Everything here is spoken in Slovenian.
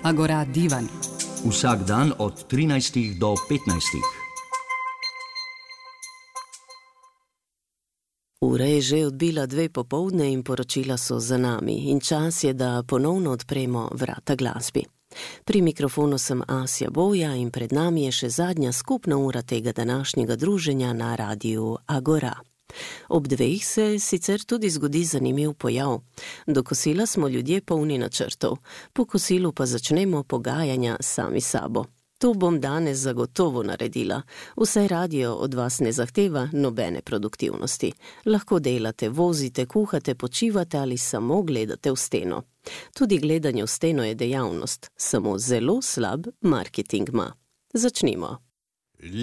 Agora divan. Vsak dan od 13 do 15. Ura je že odbila 2 popoldne in poročila so za nami in čas je, da ponovno odpremo vrata glasbi. Pri mikrofonu sem Asja Boja in pred nami je še zadnja skupna ura tega današnjega druženja na radiju Agora. Ob 2 se sicer tudi zgodi zanimiv pojav. Do kosila smo ljudje polni načrtov, po kosilu pa začnemo pogajanja sami sabo. To bom danes zagotovo naredila. Vsaj radio od vas ne zahteva nobene produktivnosti. Lahko delate, vozite, kuhate, počivate ali samo gledate v steno. Tudi gledanje v steno je dejavnost, samo zelo slab marketing ima. Začnimo.